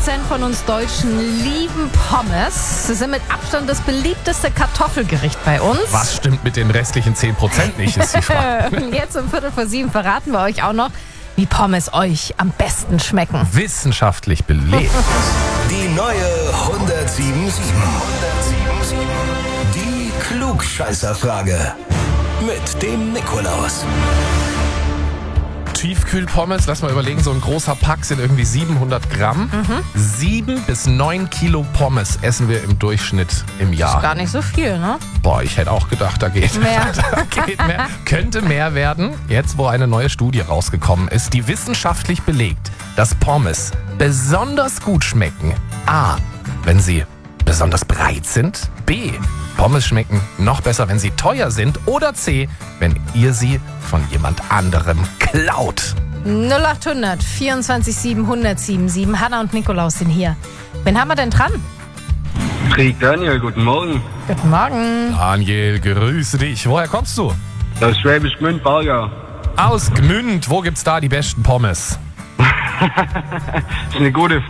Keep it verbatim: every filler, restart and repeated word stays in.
Prozent von uns Deutschen lieben Pommes. Sie sind mit Abstand das beliebteste Kartoffelgericht bei uns. Was stimmt mit den restlichen zehn Prozent nicht, ist die Frage. Jetzt um Viertel vor sieben verraten wir euch auch noch, wie Pommes euch am besten schmecken. Wissenschaftlich belegt. Die neue hundertsieben sieben. Die Klugscheißerfrage. Mit dem Nikolaus. Tiefkühlpommes, lass mal überlegen, so ein großer Pack sind irgendwie siebenhundert Gramm. Mhm. Sieben bis neun Kilo Pommes essen wir im Durchschnitt im Jahr. Gar nicht so viel, ne? Boah, ich hätte auch gedacht, da geht Mehr. da geht mehr. Könnte mehr werden, jetzt wo eine neue Studie rausgekommen ist, die wissenschaftlich belegt, dass Pommes besonders gut schmecken. A, wenn sie besonders breit sind. B, Pommes schmecken noch besser, wenn sie teuer sind. Oder C, wenn ihr sie von jemand anderem klaut. null achthundert vierundzwanzig sieben hundert siebenundsieben. Hanna und Nikolaus sind hier. Wen haben wir denn dran? Krieg Daniel, guten Morgen. Guten Morgen. Daniel, grüße dich. Woher kommst du? Aus Schwäbisch Gmünd, Bargau. Aus Gmünd. Wo gibt's da die besten Pommes? Das ist eine gute